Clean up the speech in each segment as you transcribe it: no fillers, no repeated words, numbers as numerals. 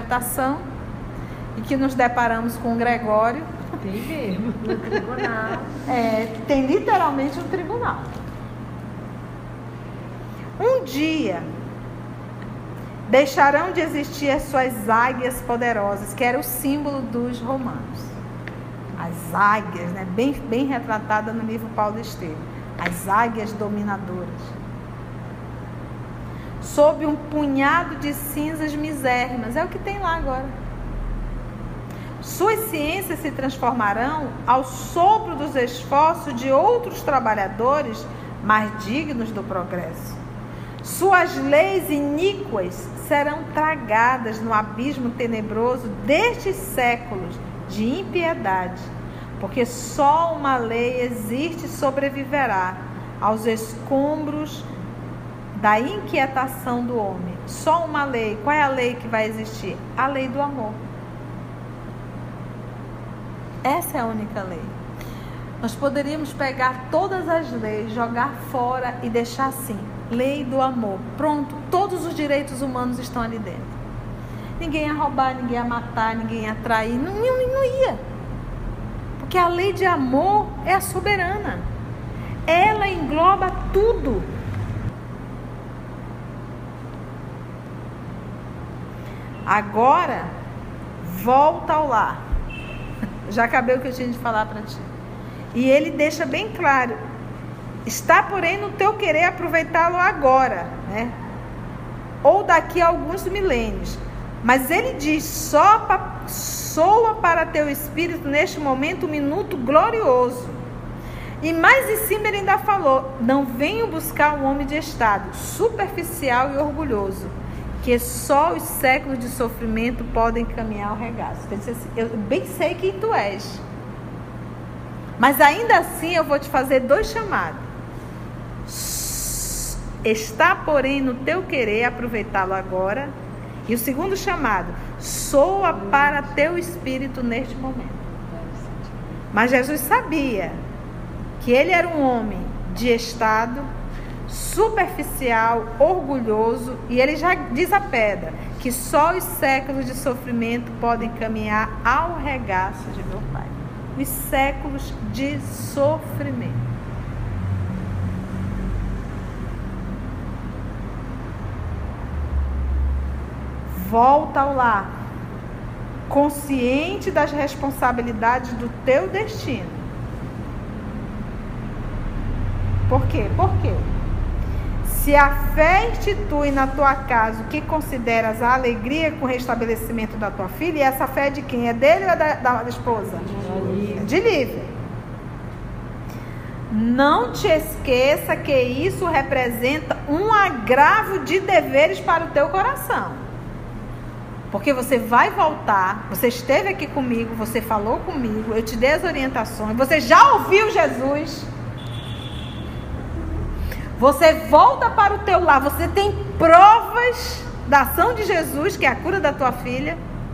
interpretação e que nos deparamos com Gregório. Tem mesmo, no tribunal. Tem literalmente um tribunal. Um dia deixarão de existir as suas águias poderosas, que era o símbolo dos romanos. As águias, né? bem retratada no livro Paulo Estevam. As águias dominadoras. Sob um punhado de cinzas misérrimas. É o que tem lá agora. Suas ciências se transformarão ao sopro dos esforços de outros trabalhadores mais dignos do progresso. Suas leis iníquas serão tragadas no abismo tenebroso destes séculos de impiedade, porque só uma lei existe e sobreviverá aos escombros da inquietação do homem. Só uma lei. Qual é a lei que vai existir? A lei do amor. Essa é a única lei. Nós poderíamos pegar todas as leis, jogar fora e deixar assim: lei do amor. Pronto, todos os direitos humanos estão ali dentro. Ninguém ia roubar, ninguém ia matar, ninguém ia trair, não ia. Porque a lei de amor é a soberana. Ela engloba tudo. Agora, volta ao lar. Já acabei o que eu tinha de falar para ti. E ele deixa bem claro: está, porém, no teu querer aproveitá-lo agora, né? Ou daqui a alguns milênios. Mas ele diz: soa para teu espírito neste momento um minuto glorioso. E mais em cima ele ainda falou: não venho buscar um homem de estado superficial e orgulhoso, que só os séculos de sofrimento podem caminhar ao regaço. Ele disse assim: eu bem sei quem tu és, mas ainda assim eu vou te fazer 2 chamados. Está, porém, no teu querer aproveitá-lo agora. E o segundo chamado: soa para teu espírito neste momento. Mas Jesus sabia que ele era um homem de estado superficial, orgulhoso, e ele já diz a pedra que só os séculos de sofrimento podem caminhar ao regaço de meu Pai. Os séculos de sofrimento. Volta ao lar, consciente das responsabilidades do teu destino. Por quê? Porque se a fé institui na tua casa o que consideras a alegria com o restabelecimento da tua filha, e essa fé é de quem? É dele ou é da esposa? É de Lívia. Não te esqueça que isso representa um agravo de deveres para o teu coração. Porque você vai voltar, você esteve aqui comigo, você falou comigo, eu te dei as orientações, você já ouviu Jesus. Você volta para o teu lar, você tem provas da ação de Jesus, que é a cura da tua filha.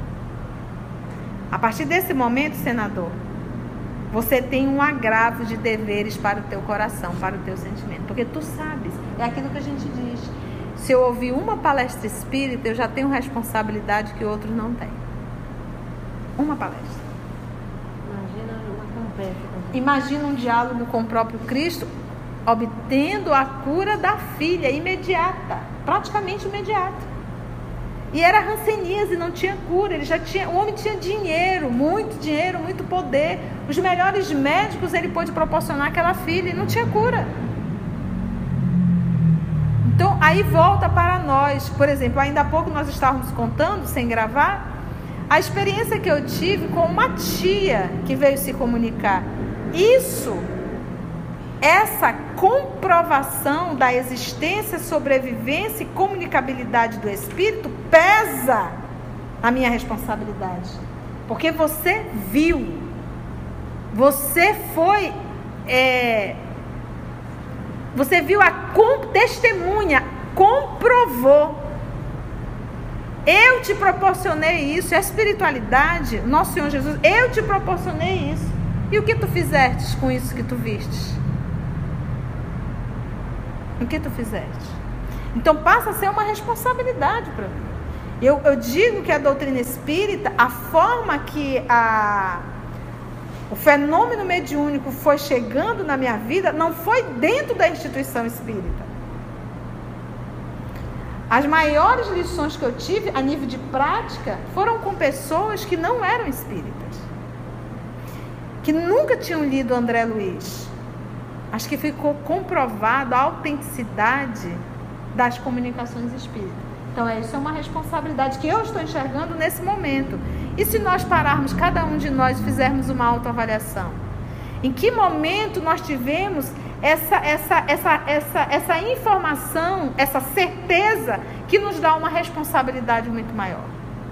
A partir desse momento, senador, você tem um agravo de deveres para o teu coração, para o teu sentimento. Porque tu sabes, é aquilo que a gente diz. Se eu ouvir uma palestra espírita, eu já tenho responsabilidade que outros não têm. Uma palestra. Imagina uma conversa. Imagina um diálogo com o próprio Cristo, obtendo a cura da filha imediata, praticamente imediata. E era hanseníase, não tinha cura. O homem tinha dinheiro, muito poder. Os melhores médicos ele pôde proporcionar àquela filha e não tinha cura. Então, aí volta para nós. Por exemplo, ainda há pouco nós estávamos contando, sem gravar, a experiência que eu tive com uma tia que veio se comunicar. Essa comprovação da existência, sobrevivência e comunicabilidade do espírito pesa na minha responsabilidade. Porque você viu, você foi... Você viu a testemunha, comprovou. Eu te proporcionei isso, a espiritualidade, nosso Senhor Jesus, eu te proporcionei isso. E o que tu fizeste com isso que tu vistes? O que tu fizeste? Então passa a ser uma responsabilidade para mim. Eu digo que a doutrina espírita, a forma que o fenômeno mediúnico foi chegando na minha vida, não foi dentro da instituição espírita. As maiores lições que eu tive a nível de prática foram com pessoas que não eram espíritas, que nunca tinham lido André Luiz. Acho que ficou comprovada a autenticidade das comunicações espíritas. Então, isso é uma responsabilidade que eu estou enxergando nesse momento. E se nós pararmos, cada um de nós, fizermos uma autoavaliação? Em que momento nós tivemos essa informação, essa certeza que nos dá uma responsabilidade muito maior?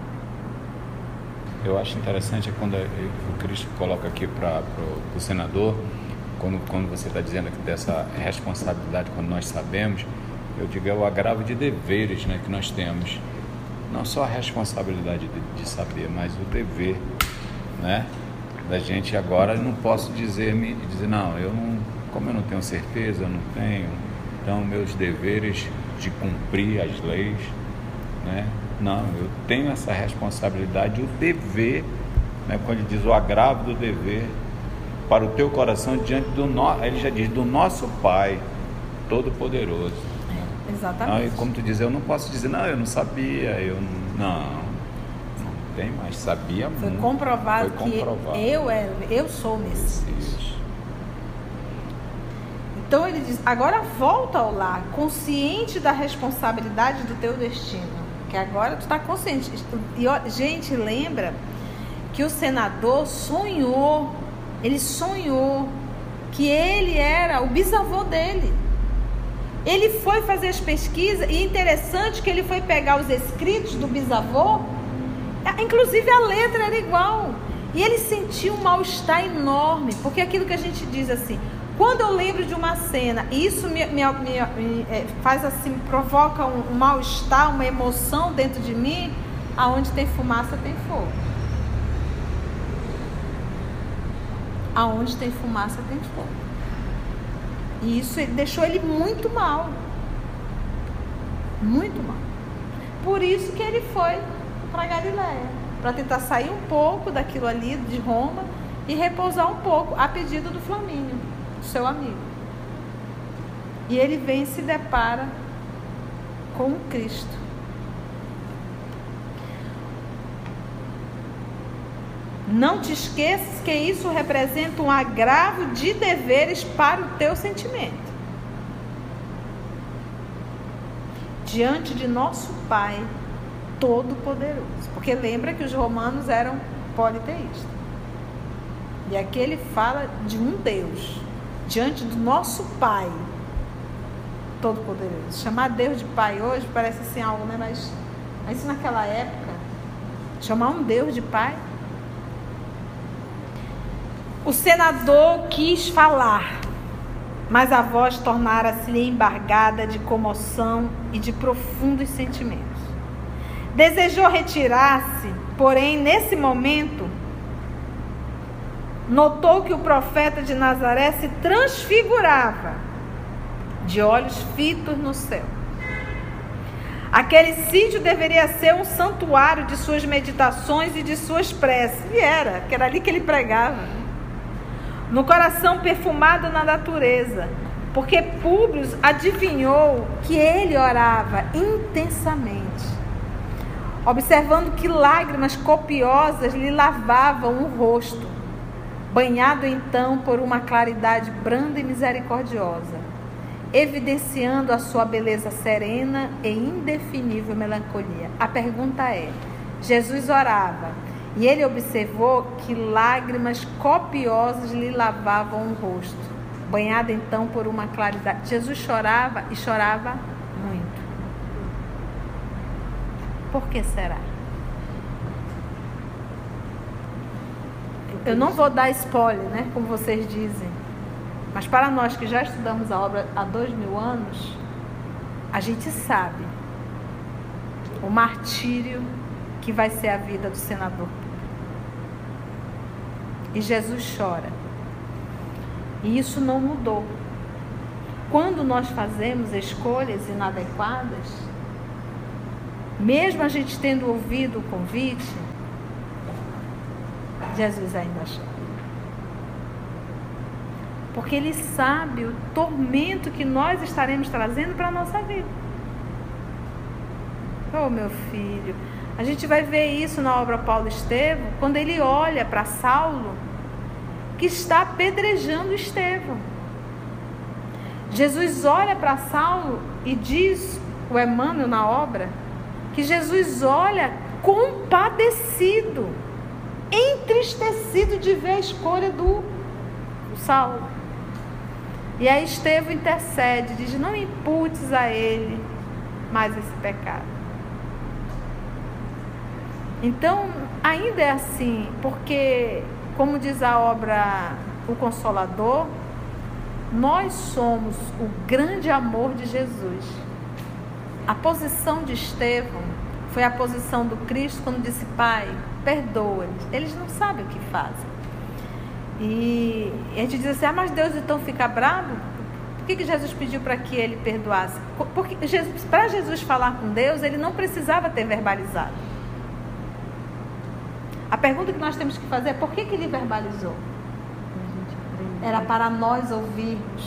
Eu acho interessante quando o Cristo coloca aqui para o senador, quando você está dizendo aqui dessa responsabilidade, quando nós sabemos, eu digo, é o agravo de deveres, né, que nós temos. Não só a responsabilidade de saber, mas o dever, né, da gente agora. Não posso dizer, não, como eu não tenho certeza, eu não tenho, então meus deveres de cumprir as leis, né, não, eu tenho essa responsabilidade, o dever, né, quando ele diz o agravo do dever, para o teu coração diante ele já diz, do nosso Pai Todo-Poderoso. Exatamente. Não, e como tu diz, eu não posso dizer, não, eu não sabia, não tem mais, sabia foi muito. Comprovado que eu sou o Messias. Então ele diz, agora volta ao lar, consciente da responsabilidade do teu destino, que agora tu está consciente. E, gente, lembra que o senador sonhou que ele era o bisavô dele. Ele foi fazer as pesquisas, e interessante que ele foi pegar os escritos do bisavô, inclusive a letra era igual, e ele sentiu um mal-estar enorme, porque aquilo que a gente diz assim, quando eu lembro de uma cena, e isso me faz assim, provoca um mal-estar, uma emoção dentro de mim, aonde tem fumaça tem fogo. Aonde tem fumaça tem fogo. E isso deixou ele muito mal. Muito mal. Por isso que ele foi para Galiléia, para tentar sair um pouco daquilo ali de Roma e repousar um pouco, a pedido do Flamínio, seu amigo. E ele vem e se depara com o Cristo. Não te esqueças que isso representa um agravo de deveres para o teu sentimento. Diante de nosso Pai Todo-Poderoso. Porque lembra que os romanos eram politeístas. E aqui ele fala de um Deus. Diante do nosso Pai Todo-Poderoso. Chamar Deus de Pai hoje parece assim algo, né? Mas naquela época, chamar um Deus de Pai. O senador quis falar, mas a voz tornara-se-lhe embargada de comoção e de profundos sentimentos. Desejou retirar-se, porém, nesse momento, notou que o profeta de Nazaré se transfigurava, de olhos fitos no céu. Aquele sítio deveria ser um santuário de suas meditações e de suas preces. E era, que era ali que ele pregava. No coração perfumado na natureza, porque Públio adivinhou que ele orava intensamente, observando que lágrimas copiosas lhe lavavam o rosto, banhado então por uma claridade branda e misericordiosa, evidenciando a sua beleza serena e indefinível melancolia. A pergunta é, Jesus orava, e ele observou que lágrimas copiosas lhe lavavam o rosto, banhado então por uma claridade. Jesus chorava e chorava muito. Por que será? Eu não vou dar spoiler, né, como vocês dizem, mas para nós que já estudamos a obra há 2000 anos, a gente sabe o martírio que vai ser a vida do senador. E Jesus chora. E isso não mudou. Quando nós fazemos escolhas inadequadas, mesmo a gente tendo ouvido o convite, Jesus ainda chora. Porque Ele sabe o tormento que nós estaremos trazendo para a nossa vida. Oh, meu filho, a gente vai ver isso na obra Paulo Estevão, quando ele olha para Saulo, que está apedrejando Estevão. Jesus olha para Saulo e diz, o Emmanuel na obra, que Jesus olha compadecido, entristecido de ver a escolha do Saulo. E aí Estevão intercede, diz, não imputes a ele mais esse pecado. Então, ainda é assim, porque, como diz a obra O Consolador, nós somos o grande amor de Jesus. A posição de Estevão foi a posição do Cristo quando disse, Pai, perdoa-eles, eles não sabem o que fazem. E a gente diz assim, mas Deus então fica bravo? Por que Jesus pediu para que ele perdoasse? Porque para Jesus falar com Deus, ele não precisava ter verbalizado. A pergunta que nós temos que fazer é, por que ele verbalizou? Era para nós ouvirmos.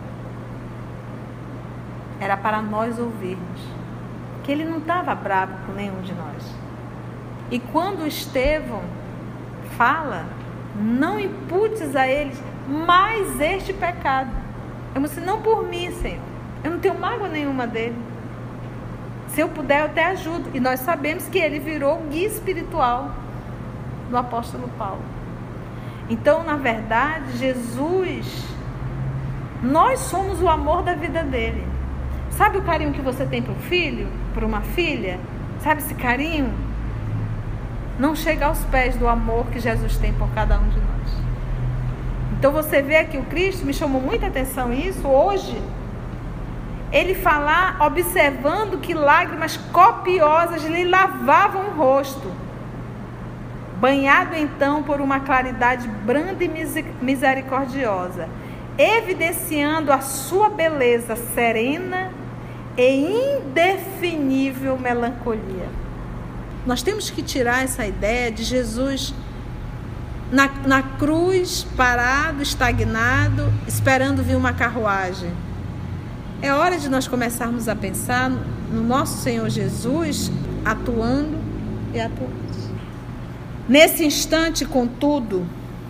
Era para nós ouvirmos. Que ele não estava bravo com nenhum de nós. E quando Estevão fala, não imputes a eles mais este pecado. Eu disse, não por mim, Senhor. Eu não tenho mágoa nenhuma dele. Se eu puder, eu até ajudo. E nós sabemos que ele virou o guia espiritual do apóstolo Paulo. Então, na verdade, Jesus, nós somos o amor da vida dele. Sabe o carinho que você tem para um filho, para uma filha? Sabe esse carinho? Não chega aos pés do amor que Jesus tem por cada um de nós. Então você vê aqui o Cristo, me chamou muita atenção isso, hoje, ele falar, observando que lágrimas copiosas lhe lavavam o rosto. Banhado então por uma claridade branda e misericordiosa, evidenciando a sua beleza serena e indefinível melancolia. Nós temos que tirar essa ideia de Jesus na cruz, parado, estagnado, esperando vir uma carruagem. É hora de nós começarmos a pensar no nosso Senhor Jesus atuando e atuando. Nesse instante, contudo,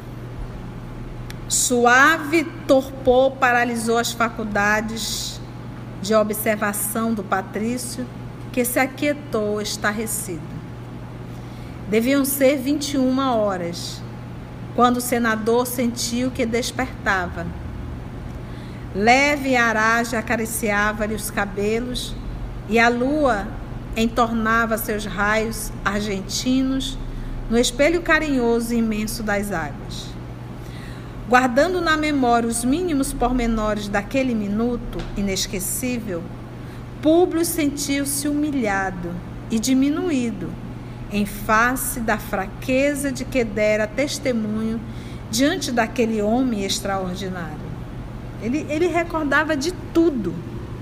suave torpor paralisou as faculdades de observação do patrício, que se aquietou estarrecido. Deviam ser 21 horas, quando o senador sentiu que despertava. Leve aragem acariciava-lhe os cabelos e a lua entornava seus raios argentinos no espelho carinhoso e imenso das águas. Guardando na memória os mínimos pormenores daquele minuto inesquecível, Públio sentiu-se humilhado e diminuído em face da fraqueza de que dera testemunho diante daquele homem extraordinário. Ele recordava de tudo,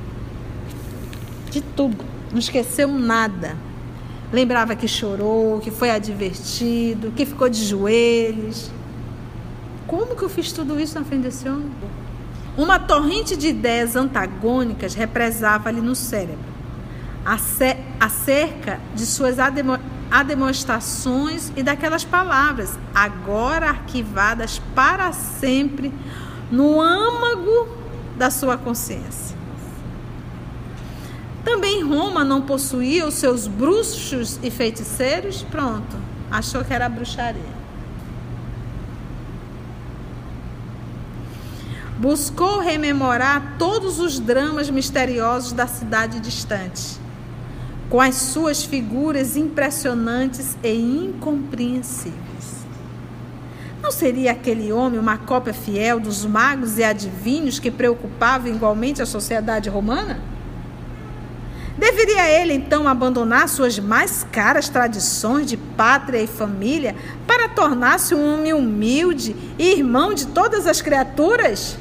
não esqueceu nada. Lembrava que chorou, que foi advertido, que ficou de joelhos. Como que eu fiz tudo isso na frente desse homem? Uma torrente de ideias antagônicas represava-lhe no cérebro, acerca de suas demonstrações e daquelas palavras, agora arquivadas para sempre no âmago da sua consciência. Também Roma não possuía os seus bruxos e feiticeiros? Pronto, achou que era bruxaria. Buscou rememorar todos os dramas misteriosos da cidade distante, com as suas figuras impressionantes e incompreensíveis. Não seria aquele homem uma cópia fiel dos magos e adivinhos que preocupavam igualmente a sociedade romana? Deveria ele, então, abandonar suas mais caras tradições de pátria e família para tornar-se um homem humilde e irmão de todas as criaturas?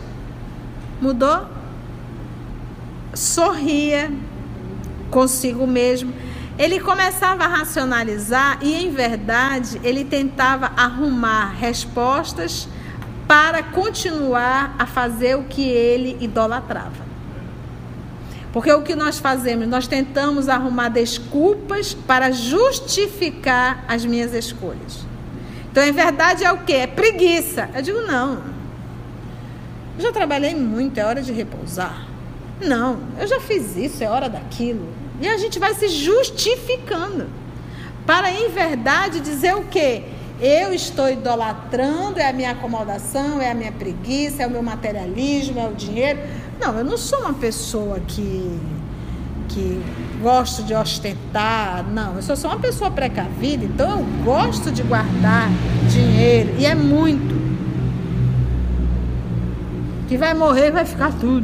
Mudou? Sorria consigo mesmo, Ele começava a racionalizar e, em verdade, ele tentava arrumar respostas para continuar a fazer o que ele idolatrava. Porque o que nós fazemos? Nós tentamos arrumar desculpas para justificar as minhas escolhas. Então, em verdade, é o quê? É preguiça. Eu digo, não. Eu já trabalhei muito, é hora de repousar. Não, eu já fiz isso, é hora daquilo. E a gente vai se justificando. Para, em verdade, dizer o quê? Eu estou idolatrando, é a minha acomodação, é a minha preguiça, é o meu materialismo, é o dinheiro. Não, eu não sou uma pessoa que gosto de ostentar, não. Eu sou uma pessoa precavida, então eu gosto de guardar dinheiro, e é muito. Que vai morrer, vai ficar tudo.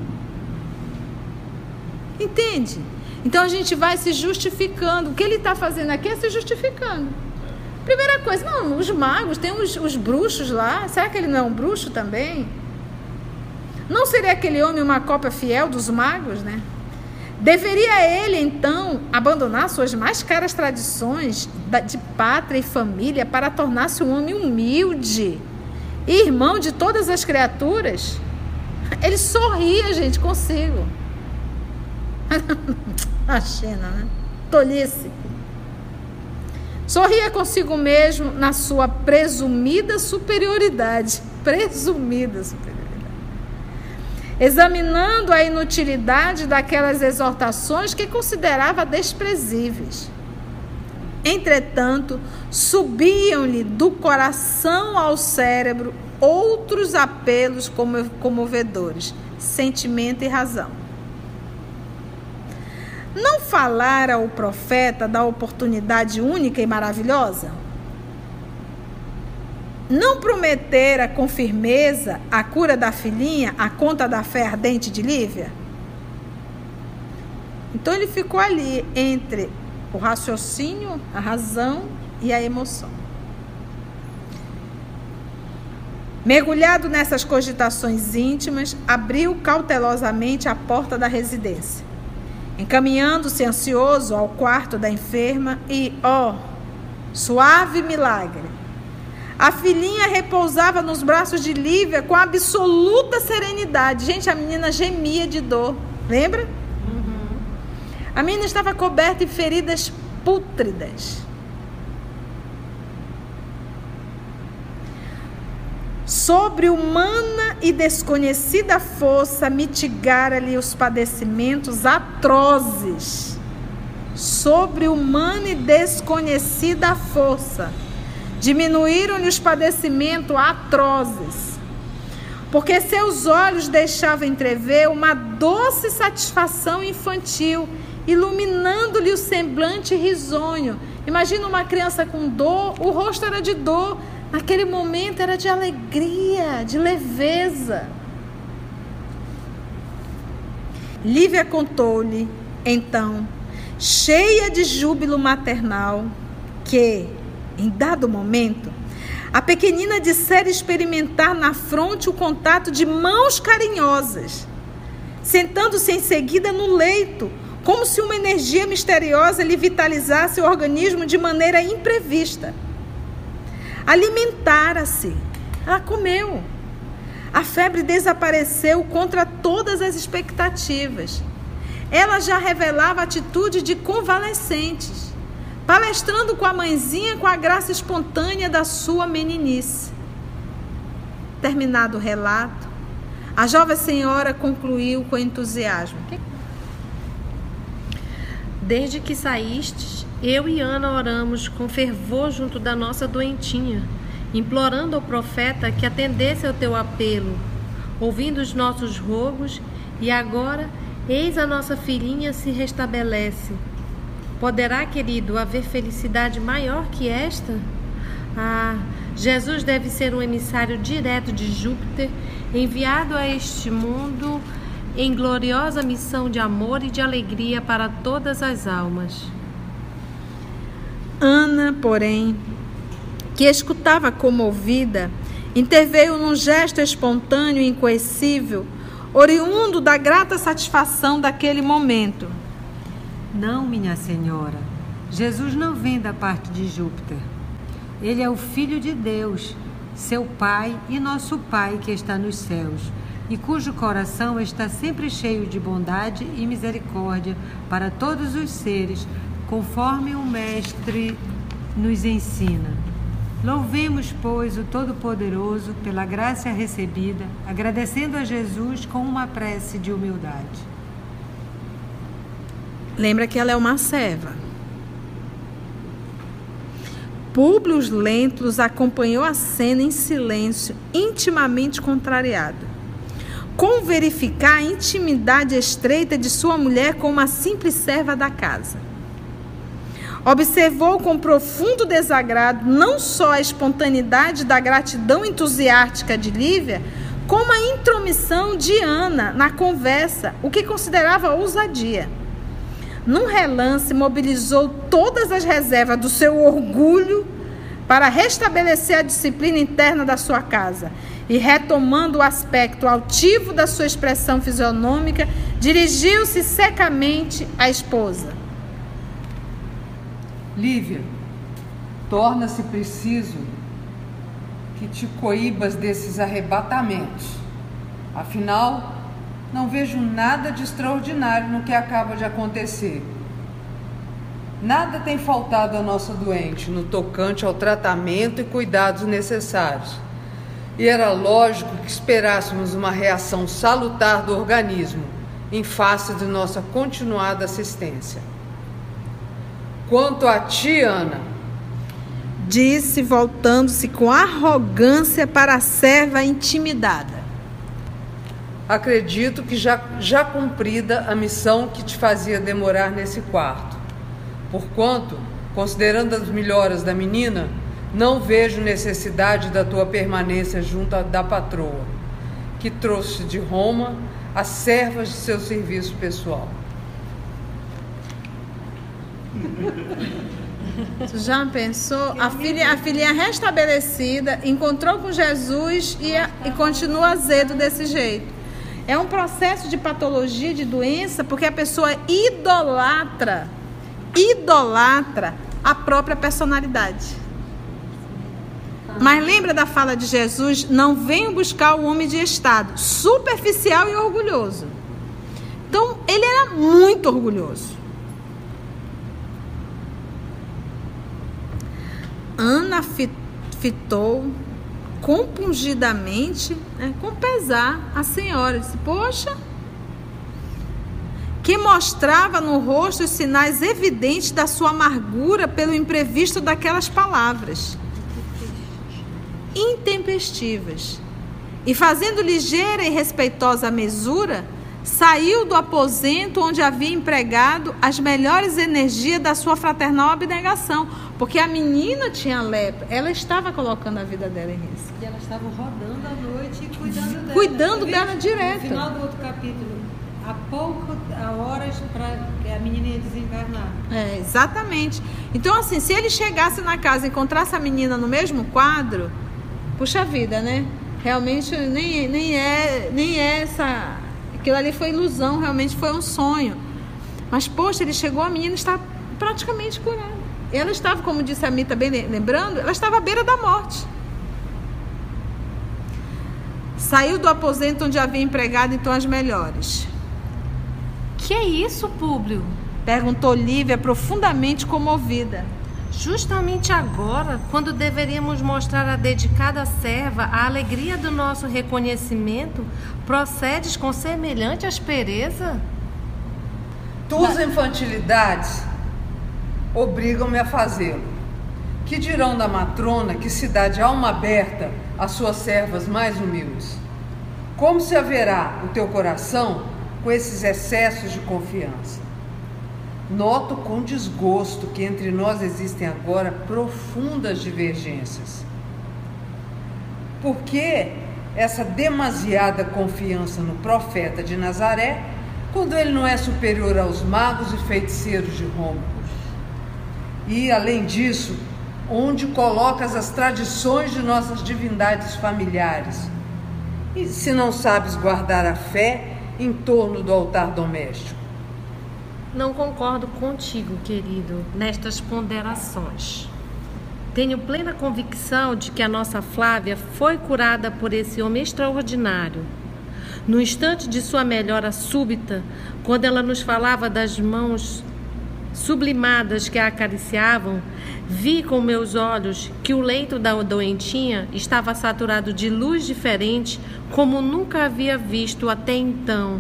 Entende? Então a gente vai se justificando. O que ele está fazendo aqui é se justificando. Primeira coisa, não, os magos, tem os bruxos lá. Será que ele não é um bruxo também? Não seria aquele homem uma cópia fiel dos magos, né? Deveria ele, então, abandonar suas mais caras tradições de pátria e família para tornar-se um homem humilde e irmão de todas as criaturas? Ele sorria, gente, consigo. A China, né? Tolice. Sorria consigo mesmo na sua presumida superioridade. Presumida superioridade. Examinando a inutilidade daquelas exortações que considerava desprezíveis. Entretanto, subiam-lhe do coração ao cérebro outros apelos comovedores, sentimento e razão. Não falara o profeta da oportunidade única e maravilhosa? Não prometera com firmeza a cura da filhinha à conta da fé ardente de Lívia? Então ele ficou ali entre o raciocínio, a razão e a emoção. Mergulhado nessas cogitações íntimas, abriu cautelosamente a porta da residência, encaminhando-se ansioso ao quarto da enferma e, suave milagre! A filhinha repousava nos braços de Lívia com absoluta serenidade. Gente, a menina gemia de dor. Lembra? Uhum. A menina estava coberta de feridas pútridas. Sobre-humana e desconhecida força mitigara-lhe os padecimentos atrozes. Sobre-humana e desconhecida força. Diminuíram-lhe os padecimentos atrozes, porque seus olhos deixavam entrever uma doce satisfação infantil, iluminando-lhe o semblante risonho. Imagina uma criança com dor, o rosto era de dor, naquele momento era de alegria, de leveza. Lívia contou-lhe, então, cheia de júbilo maternal, que em dado momento, a pequenina dissera experimentar na fronte o contato de mãos carinhosas, sentando-se em seguida no leito, como se uma energia misteriosa lhe vitalizasse o organismo de maneira imprevista. Alimentara-se, ela comeu. A febre desapareceu contra todas as expectativas. Ela já revelava atitude de convalescentes, palestrando com a mãezinha com a graça espontânea da sua meninice. Terminado o relato, a jovem senhora concluiu com entusiasmo. Desde que saístes, eu e Ana oramos com fervor junto da nossa doentinha, implorando ao profeta que atendesse ao teu apelo, ouvindo os nossos rogos, e agora, eis a nossa filhinha se restabelece. Poderá, querido, haver felicidade maior que esta? Jesus deve ser um emissário direto de Júpiter, enviado a este mundo em gloriosa missão de amor e de alegria para todas as almas. Ana, porém, que escutava comovida, interveio num gesto espontâneo e incoercível, oriundo da grata satisfação daquele momento. Não, minha senhora. Jesus não vem da parte de Júpiter. Ele é o Filho de Deus, seu Pai e nosso Pai que está nos céus, e cujo coração está sempre cheio de bondade e misericórdia para todos os seres, conforme o Mestre nos ensina. Louvemos, pois, o Todo-Poderoso pela graça recebida, agradecendo a Jesus com uma prece de humildade. Lembra que ela é uma serva. Públio Lentulus acompanhou a cena em silêncio, intimamente contrariado. Com verificar a intimidade estreita de sua mulher com uma simples serva da casa. Observou com profundo desagrado não só a espontaneidade da gratidão entusiástica de Lívia, como a intromissão de Ana na conversa, o que considerava ousadia. Num relance, mobilizou todas as reservas do seu orgulho para restabelecer a disciplina interna da sua casa e, retomando o aspecto altivo da sua expressão fisionômica, dirigiu-se secamente à esposa. Lívia, torna-se preciso que te coíbas desses arrebatamentos. Afinal, não vejo nada de extraordinário no que acaba de acontecer. Nada tem faltado à nossa doente no tocante ao tratamento e cuidados necessários. E era lógico que esperássemos uma reação salutar do organismo em face de nossa continuada assistência. Quanto a ti, Ana, disse, voltando-se com arrogância para a serva intimidada. Acredito que já cumprida a missão que te fazia demorar nesse quarto. Porquanto, considerando as melhoras da menina, não vejo necessidade da tua permanência junto da patroa, que trouxe de Roma as servas de seu serviço pessoal. Tu já pensou? A filhinha restabelecida, encontrou com Jesus e continua azedo desse jeito. É um processo de patologia, de doença, porque a pessoa idolatra a própria personalidade. Mas lembra da fala de Jesus? Não venham buscar o homem de estado, superficial e orgulhoso. Então, ele era muito orgulhoso. Ana fitou compungidamente, com pesar, a senhora. Disse, poxa, que mostrava no rosto os sinais evidentes da sua amargura pelo imprevisto daquelas palavras intempestivas. E fazendo ligeira e respeitosa mesura, saiu do aposento onde havia empregado as melhores energias da sua fraternal abnegação, porque a menina tinha lepra, ela estava colocando a vida dela em risco. E elas estavam rodando à noite e cuidando dela direto. No final do outro capítulo, há horas para que a menina ia desencarnar. Exatamente. Então, assim, se ele chegasse na casa e encontrasse a menina no mesmo quadro, puxa vida, né? Realmente nem é essa... Aquilo ali foi ilusão, realmente foi um sonho. Mas, poxa, ele chegou, a menina está praticamente curada. Ela estava, como disse a Mita, bem lembrando, ela estava à beira da morte. Saiu do aposento onde havia empregado, então, as melhores. Que é isso, Públio? Perguntou Lívia, profundamente comovida. Justamente agora, quando deveríamos mostrar à dedicada serva a alegria do nosso reconhecimento, procedes com semelhante aspereza? Tuas infantilidades obrigam-me a fazê-lo. Que dirão da matrona que se dá de alma aberta às suas servas mais humildes? Como se haverá o teu coração com esses excessos de confiança? Noto com desgosto que entre nós existem agora profundas divergências. Por que essa demasiada confiança no profeta de Nazaré, quando ele não é superior aos magos e feiticeiros de Roma? E, além disso, onde colocas as tradições de nossas divindades familiares? E se não sabes guardar a fé em torno do altar doméstico? não concordo contigo, querido, nestas ponderações. Tenho plena convicção de que a nossa Flávia foi curada por esse homem extraordinário. No instante de sua melhora súbita, quando ela nos falava das mãos sublimadas que a acariciavam, vi com meus olhos que o leito da doentinha estava saturado de luz diferente, como nunca havia visto até então.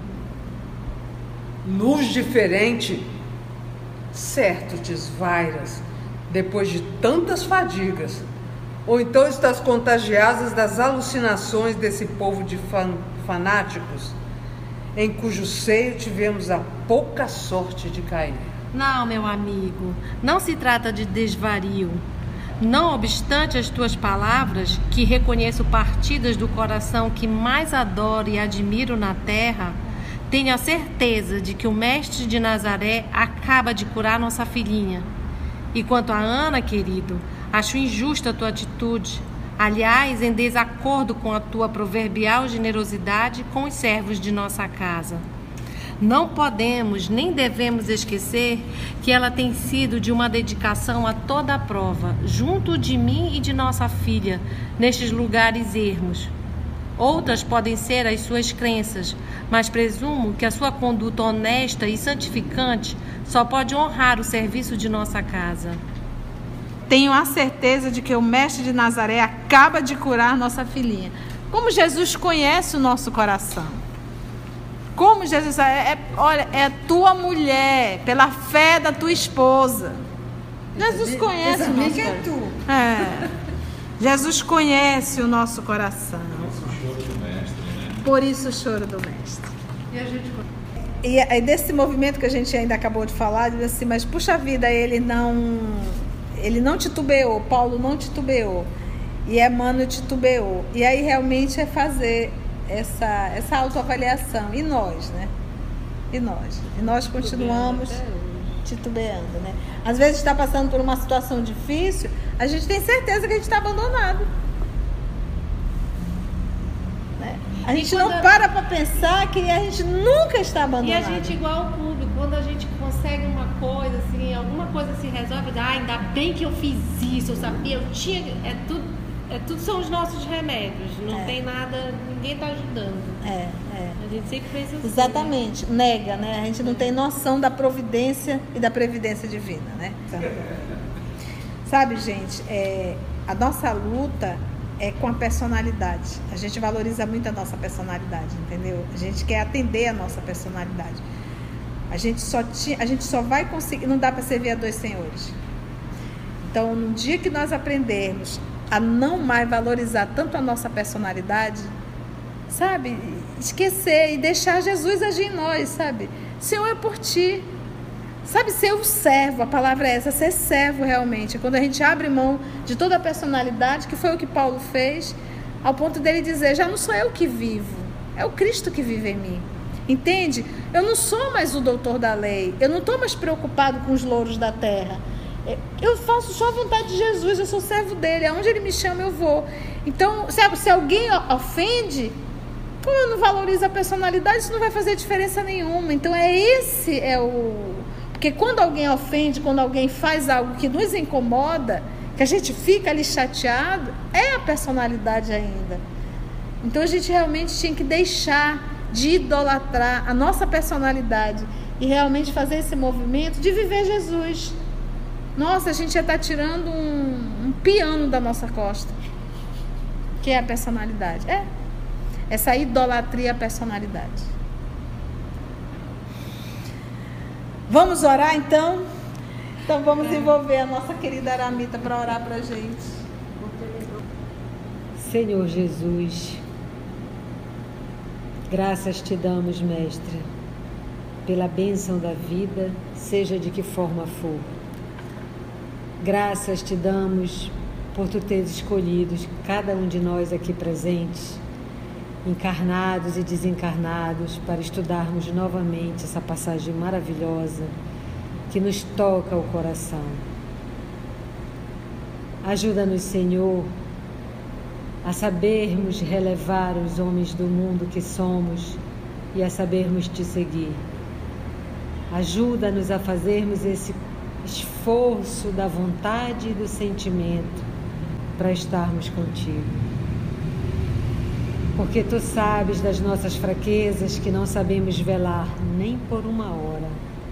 Luz diferente? Certo, desvairas, depois de tantas fadigas. Ou então estás contagiada das alucinações desse povo de fanáticos, em cujo seio tivemos a pouca sorte de cair. Não, meu amigo, não se trata de desvario. Não obstante as tuas palavras, que reconheço partidas do coração que mais adoro e admiro na terra, tenho a certeza de que o Mestre de Nazaré acaba de curar nossa filhinha. E quanto a Ana, querido, acho injusta a tua atitude, aliás, em desacordo com a tua proverbial generosidade com os servos de nossa casa. Não podemos nem devemos esquecer que ela tem sido de uma dedicação a toda a prova, junto de mim e de nossa filha, nestes lugares ermos. Outras podem ser as suas crenças, mas presumo que a sua conduta honesta e santificante só pode honrar o serviço de nossa casa. Tenho a certeza de que o Mestre de Nazaré acaba de curar nossa filhinha. Como Jesus conhece o nosso coração. Como Jesus olha, é tua mulher, pela fé da tua esposa. Jesus conhece o nosso coração. Jesus conhece o nosso coração. Por isso o choro do mestre. E aí desse movimento que a gente ainda acabou de falar, diz assim, mas puxa vida, ele não titubeou, Paulo não titubeou, e Emmanuel titubeou. E aí realmente é fazer essa autoavaliação. E nós, né? E nós continuamos titubeando, né? Às vezes está passando por uma situação difícil, a gente tem certeza que a gente está abandonado. Né? A gente não para pensar que a gente nunca está abandonado. E a gente igual o público, quando a gente consegue uma coisa, assim, alguma coisa se resolve, ainda bem que eu fiz isso, eu sabia, eu tinha... tudo são os nossos remédios, não tem nada, ninguém está ajudando. A gente sempre pensa assim. Exatamente, nega, né? A gente não tem noção da providência e da previdência divina, né? Sabe, gente, a nossa luta é com a personalidade. A gente valoriza muito a nossa personalidade, entendeu? A gente quer atender a nossa personalidade. A gente só vai conseguir, não dá para servir a dois senhores. Então, no dia que nós aprendermos a não mais valorizar tanto a nossa personalidade, sabe? Esquecer e deixar Jesus agir em nós, sabe? Senhor, é por ti. Sabe, ser o servo, a palavra é essa, ser servo realmente. Quando a gente abre mão de toda a personalidade, que foi o que Paulo fez, ao ponto dele dizer, já não sou eu que vivo, é o Cristo que vive em mim. Entende? Eu não sou mais o doutor da lei, eu não estou mais preocupado com os louros da terra. Eu faço só a vontade de Jesus, eu sou servo dele, aonde ele me chama eu vou. Então, sabe, se alguém ofende, como eu não valorizo a personalidade, isso não vai fazer diferença nenhuma. Então porque quando alguém ofende, quando alguém faz algo que nos incomoda, que a gente fica ali chateado, é a personalidade ainda. Então a gente realmente tinha que deixar de idolatrar a nossa personalidade e realmente fazer esse movimento de viver Jesus. Nossa, a gente já está tirando um piano da nossa costa, que é a personalidade. Essa idolatria à personalidade. Vamos orar então? Então vamos envolver a nossa querida Aramita para orar para a gente. Senhor Jesus, graças te damos, Mestre, pela bênção da vida, seja de que forma for. Graças te damos por tu teres escolhido cada um de nós aqui presentes, encarnados e desencarnados, para estudarmos novamente essa passagem maravilhosa que nos toca o coração. Ajuda-nos, Senhor, a sabermos relevar os homens do mundo que somos e a sabermos te seguir. Ajuda-nos a fazermos esse esforço da vontade e do sentimento para estarmos contigo. Porque tu sabes das nossas fraquezas que não sabemos velar nem por uma hora.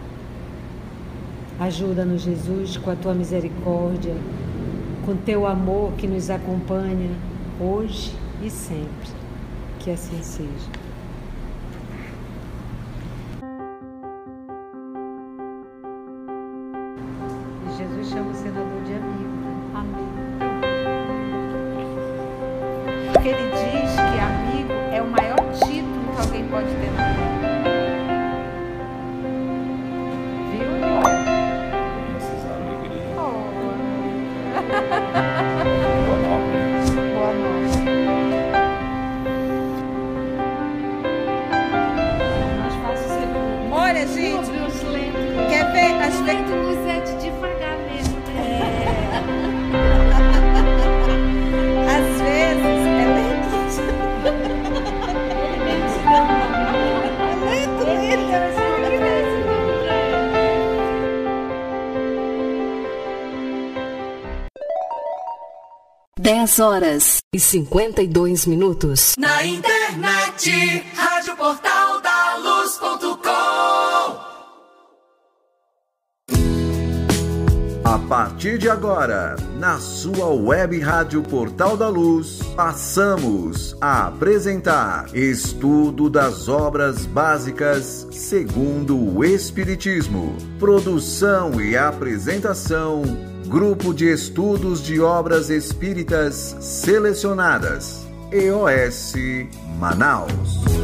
Ajuda-nos, Jesus, com a tua misericórdia, com teu amor que nos acompanha hoje e sempre. Que assim seja. E Jesus chama o senador de amigo. Amém. Porque ele diz que amigo é o maior título que alguém pode ter na vida. Olha, gente, quer ver as vezes devagar mesmo, né? Às vezes é lento. Dez horas e 52 minutos. Na internet, radioportaldaluz.com. A partir de agora, na sua web rádio Portal da Luz, passamos a apresentar Estudo das Obras Básicas segundo o Espiritismo. Produção e apresentação, Grupo de Estudos de Obras Espíritas Selecionadas, EOS Manaus.